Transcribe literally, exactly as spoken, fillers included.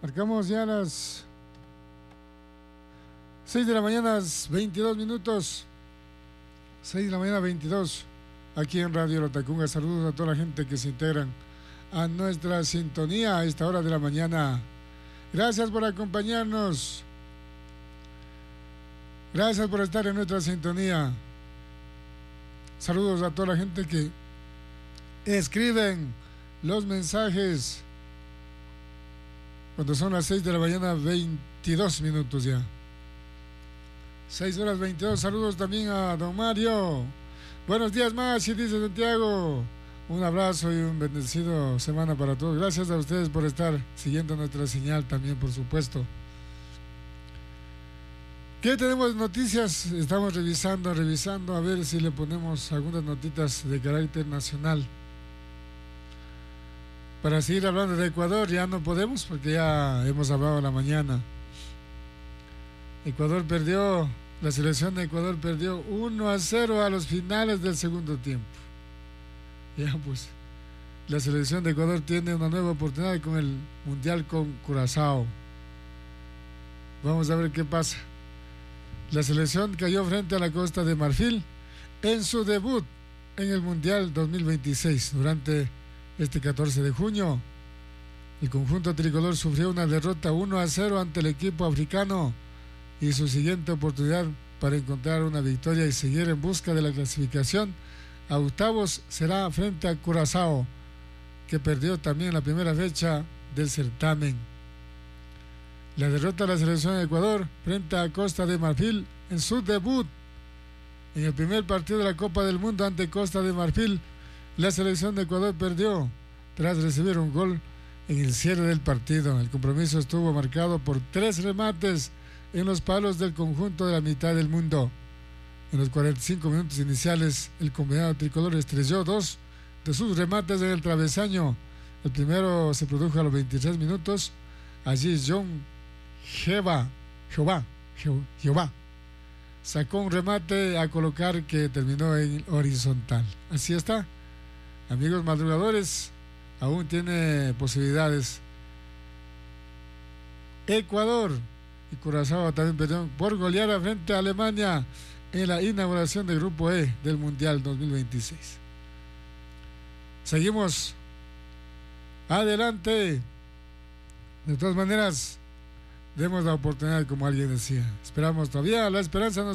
Marcamos ya las seis de la mañana, veintidós minutos. seis de la mañana, veintidós. Aquí en Radio Latacunga. Saludos a toda la gente que se integran a nuestra sintonía a esta hora de la mañana. Gracias por acompañarnos. Gracias por estar en nuestra sintonía. Saludos a toda la gente que escriben los mensajes cuando son las seis de la mañana, veintidós minutos ya. seis horas veintidós. Saludos también a don Mario. Buenos días, más, y dice Santiago. Un abrazo y un bendecido semana para todos. Gracias a ustedes por estar siguiendo nuestra señal también, por supuesto. ¿Qué tenemos noticias? Estamos revisando, revisando, a ver si le ponemos algunas notitas de carácter nacional. Para seguir hablando de Ecuador, ya no podemos porque ya hemos hablado en la mañana. Ecuador perdió, la selección de Ecuador perdió uno a cero a los finales del segundo tiempo. Ya pues, la selección de Ecuador tiene una nueva oportunidad con el Mundial con Curazao. Vamos a ver qué pasa. La selección cayó frente a la Costa de Marfil en su debut en el Mundial dos mil veintiséis. Durante este catorce de junio, el conjunto tricolor sufrió una derrota uno a cero ante el equipo africano y su siguiente oportunidad para encontrar una victoria y seguir en busca de la clasificación a octavos será frente a Curazao, que perdió también la primera fecha del certamen. La derrota de la selección de Ecuador frente a Costa de Marfil en su debut en el primer partido de la Copa del Mundo ante Costa de Marfil. La selección de Ecuador perdió tras recibir un gol en el cierre del partido. El compromiso estuvo marcado por tres remates en los palos del conjunto de la mitad del mundo. En los cuarenta y cinco minutos iniciales, el combinado tricolor estrelló dos de sus remates en el travesaño. El primero se produjo a los veintitrés minutos. Allí John Jehová, Jehová, Jehová sacó un remate a colocar que terminó en horizontal. Así está. Amigos madrugadores, aún tiene posibilidades. Ecuador y Curazao también perdieron por goleada frente a Alemania en la inauguración del Grupo E del Mundial dos mil veintiséis. Seguimos adelante. De todas maneras, demos la oportunidad, como alguien decía. Esperamos todavía, la esperanza nos